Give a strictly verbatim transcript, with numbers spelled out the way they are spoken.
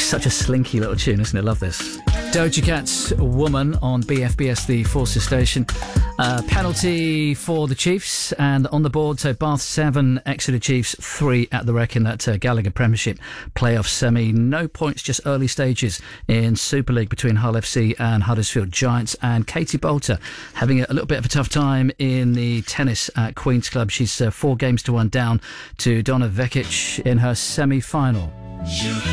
Such a slinky little tune, isn't it? Love this. Doja Cat's Woman on B F B S, the Forces station. Uh, penalty for the Chiefs, and on the board, so Bath seven, Exeter Chiefs three at the Wreck in that uh, Gallagher Premiership playoff semi. No points, just early stages in Super League between Hull F C and Huddersfield Giants. And Katie Bolter having a little bit of a tough time in the tennis at Queen's Club. She's uh, four games to one down to Donna Vekic in her semi-final.